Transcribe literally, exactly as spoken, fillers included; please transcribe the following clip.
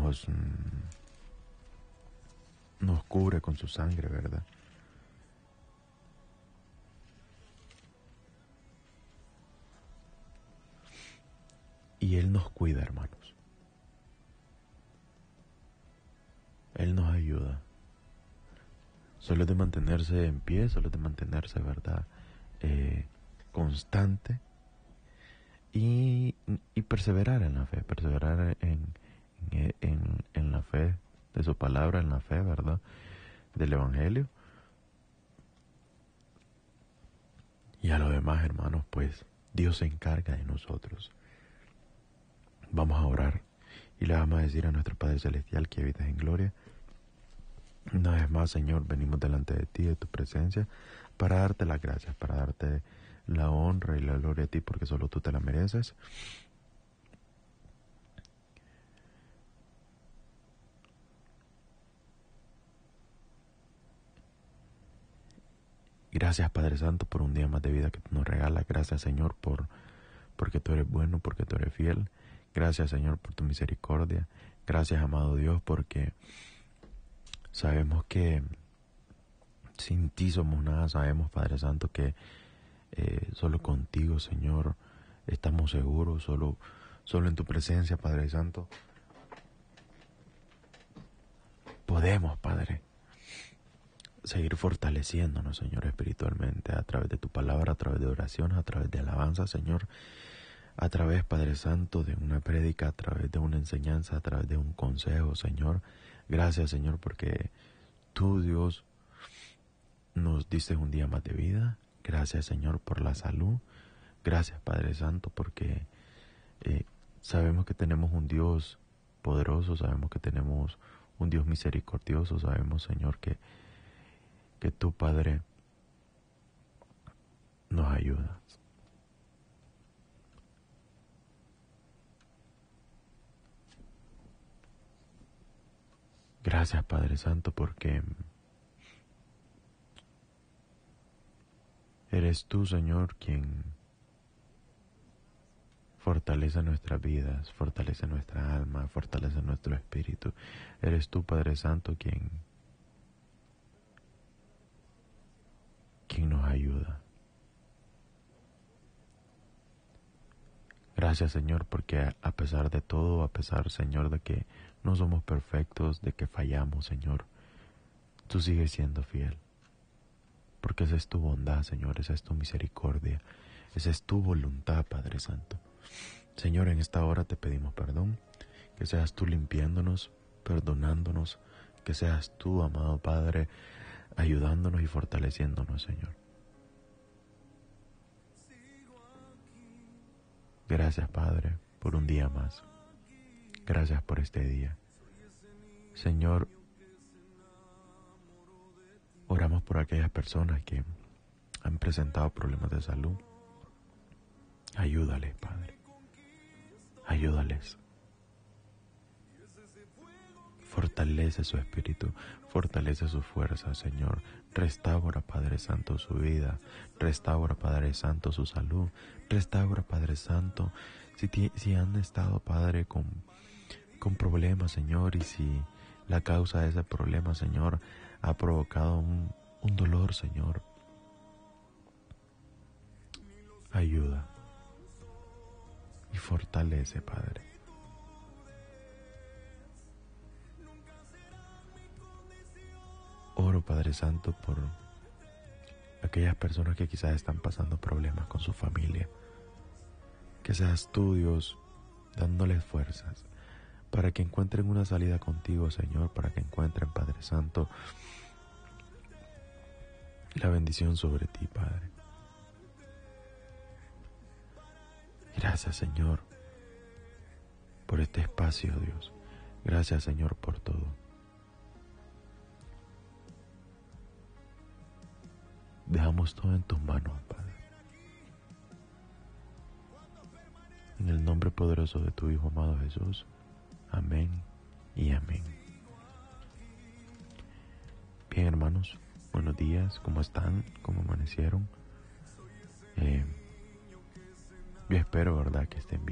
nos, mm, nos cubre con su sangre, ¿verdad? Y Él nos cuida, hermanos. Él nos ayuda. Solo es de mantenerse en pie, solo es de mantenerse, ¿verdad? Eh, constante y, y perseverar en la fe, perseverar en, en, en, en la fe de su palabra, en la fe, ¿verdad? Del Evangelio. Y a lo demás, hermanos, pues Dios se encarga de nosotros. Vamos a orar y le vamos a decir a nuestro Padre Celestial que habitas en gloria. Una vez más, Señor, venimos delante de ti, de tu presencia, para darte las gracias, para darte la honra y la gloria a ti, porque solo tú te la mereces. Gracias, Padre Santo, por un día más de vida que tú nos regalas. Gracias, Señor, por porque tú eres bueno, porque tú eres fiel. Gracias, Señor, por tu misericordia. Gracias, amado Dios, porque sabemos que sin ti somos nada. Sabemos, Padre Santo, que eh, solo contigo, Señor, estamos seguros. Solo, solo en tu presencia, Padre Santo, podemos, Padre, seguir fortaleciéndonos, Señor, espiritualmente, a través de tu palabra, a través de oraciones, a través de alabanza, Señor, a través, Padre Santo, de una prédica, a través de una enseñanza, a través de un consejo, Señor. Gracias, Señor, porque tú, Dios, nos diste un día más de vida. Gracias, Señor, por la salud. Gracias, Padre Santo, porque eh, sabemos que tenemos un Dios poderoso, sabemos que tenemos un Dios misericordioso, sabemos, Señor, que que tu Padre nos ayuda. Gracias, Padre Santo, porque eres tú, Señor, quien fortalece nuestras vidas, fortalece nuestra alma, fortalece nuestro espíritu. Eres tú, Padre Santo, quien quien nos ayuda. Gracias, Señor, porque a pesar de todo, a pesar, Señor, de que no somos perfectos, de que fallamos, Señor, tú sigues siendo fiel. Porque esa es tu bondad, Señor, esa es tu misericordia, esa es tu voluntad, Padre Santo. Señor, en esta hora te pedimos perdón, que seas tú limpiándonos, perdonándonos, que seas tú, amado Padre, ayudándonos y fortaleciéndonos, Señor. Gracias, Padre, por un día más. Gracias por este día. Señor, oramos por aquellas personas que han presentado problemas de salud. Ayúdales, Padre. Ayúdales. Fortalece su espíritu, fortalece su fuerza, Señor. Restaura, Padre Santo, su vida. Restaura, Padre Santo, su salud. Restaura, Padre Santo, si, ti, si han estado, Padre, con, con problemas, Señor, y si la causa de ese problema, Señor, ha provocado un, un dolor, Señor. Ayuda y fortalece, Padre. Oro, Padre Santo, por aquellas personas que quizás están pasando problemas con su familia. Que seas tú, Dios, dándoles fuerzas para que encuentren una salida contigo, Señor, para que encuentren, Padre Santo, la bendición sobre ti, Padre. Gracias, Señor, por este espacio, Dios. Gracias, Señor, por todo. Dejamos todo en tus manos, Padre. En el nombre poderoso de tu Hijo amado Jesús. Amén y amén. Bien, hermanos, buenos días. ¿Cómo están? ¿Cómo amanecieron? Eh, yo espero, ¿verdad?, que estén bien.